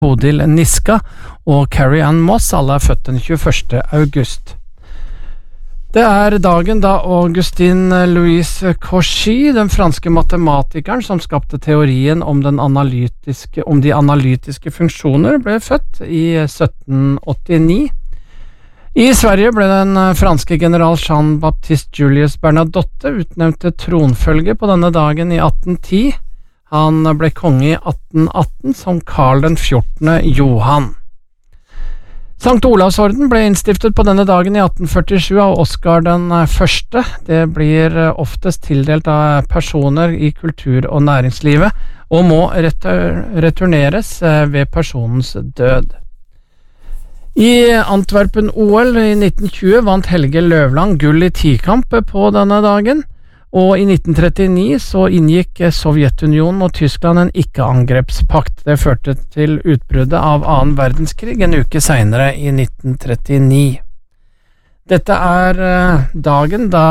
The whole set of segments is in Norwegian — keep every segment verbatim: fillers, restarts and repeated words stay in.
Bodil Niska og Carrie Ann Moss, alle er født den tjueførste august. Det er dagen da Augustin Louis Cauchy, den franske matematikeren som skapte teorien om, den analytiske, om de analytiske funksjoner, ble født i sytten åttini. I Sverige ble den franske general Jean-Baptiste Julius Bernadotte utnevnt til tronfølge på denne dagen i atten ti. Han ble konge i atten atten som Karl den fjortende Johan. Sankt Olavsorden ble innstiftet på denne dagen i atten førtisju av Oskar den første. Det blir oftest tildelt av personer i kultur- og næringslivet, og må returneres ved personens død. I Antwerpen-O L i nitten tjue vant Helge Løvland gull i tikamp på denne dagen, og i nitten trettini så inngikk Sovjetunionen og Tyskland en ikke-angrepspakt. Det førte til utbruddet av annen verdenskrig en uke senere i nitten trettini. Dette er eh, dagen da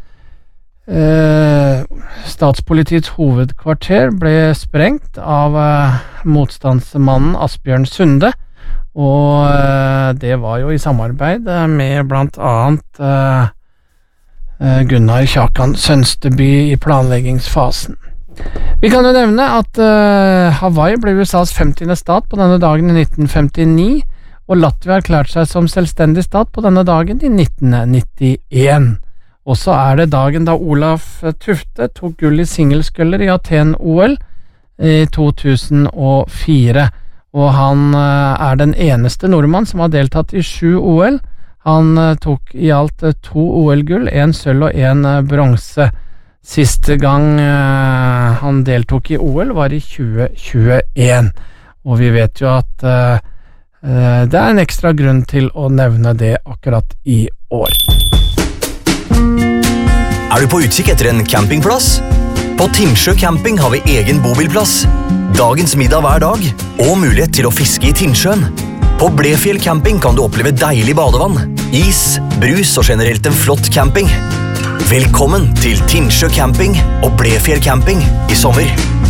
eh, statspolitiets hovedkvarter ble sprengt av eh, motstandsmannen Asbjørn Sunde, og eh, det var jo i samarbeid med blant annet eh, Gunnar Kjakan Sønsteby i planleggingsfasen. Vi kan jo nevne at uh, Hawaii ble U S A's femtiende stat på denne dagen i nitten femtini, og Latvia erklærte seg som selvstendig stat på denne dagen i nitten nittien. Og så er det dagen da Olaf Tufte tok gull i singelsculler i Aten-O L i to tusen og fire, og han uh, er den eneste nordmann som har deltatt i sju O L. Han uh, tok i alt uh, to O L-gull, en sølv og en uh, bronse. Siste gang uh, han deltok i O L var i tjue tjueen, og vi vet jo at uh, uh, det er en ekstra grunn til å nevne det akkurat i år. Er du på utkikk etter en campingplass? På Tinnsjø camping har vi egen bobilplass, dagens middag hver dag, og mulighet til å fiske i Tinnsjøen. På Blefjell camping kan du oppleve deilig badevann, is, brus og generelt en flott camping. Velkommen til Tinnsjø camping og Blefjell camping i sommer.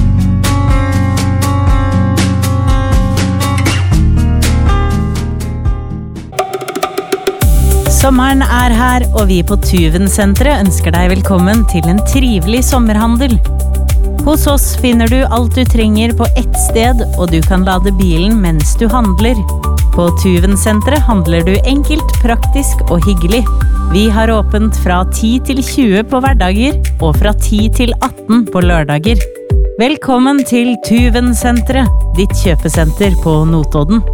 Sommeren er her, og vi på Tuven-senteret ønsker deg velkommen til en trivelig sommerhandel. Hos oss finner du alt du trenger på ett sted, og du kan lade bilen mens du handler. På Tuven-senteret handler du enkelt, praktisk og hyggelig. Vi har åpent fra ti til tjue på hverdager, og fra ti til atten på lørdager. Velkommen til Tuven-senteret, ditt kjøpesenter på Notodden.